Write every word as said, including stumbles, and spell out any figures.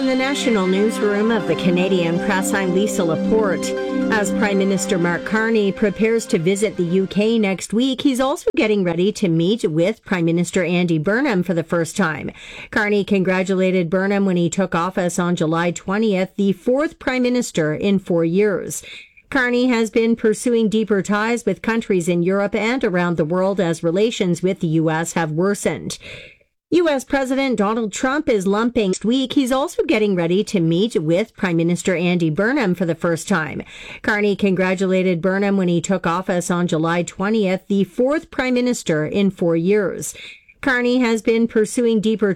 From the National Newsroom of the Canadian Press, I'm Lisa Laporte. As Prime Minister Mark Carney prepares to visit the U K next week, he's also getting ready to meet with Prime Minister Andy Burnham for the first time. Carney congratulated Burnham when he took office on July twentieth, the fourth Prime Minister in four years. Carney has been pursuing deeper ties with countries in Europe and around the world as relations with the U S have worsened. U S. President Donald Trump is lumping next week. He's also getting ready to meet with Prime Minister Andy Burnham for the first time. Carney congratulated Burnham when he took office on July twentieth, the fourth Prime Minister in four years. Carney has been pursuing deeper